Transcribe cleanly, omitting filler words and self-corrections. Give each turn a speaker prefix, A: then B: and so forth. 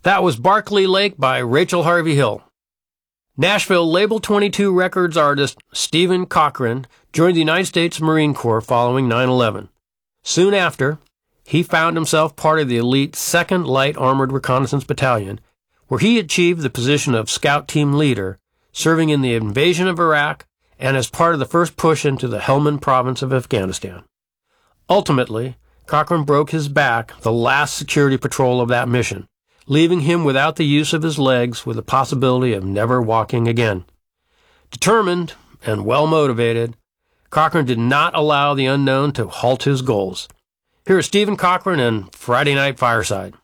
A: That was Barkley Lake by Rachel Harvey Hill. Nashville Label 22 Records artist Stephen Cochran joined the United States Marine Corps following 9/11. Soon after, he found himself part of the elite 2nd Light Armored Reconnaissance Battalion, where he achieved the position of Scout Team Leader, serving in the invasion of Iraq and as part of the first push into the Helmand province of Afghanistan. Ultimately, Cochran broke his back the last security patrol of that mission, leaving him without the use of his legs with the possibility of never walking again. Determined and well-motivated, Cochran did not allow the unknown to halt his goals. Here is Stephen Cochran and Friday Night Fireside.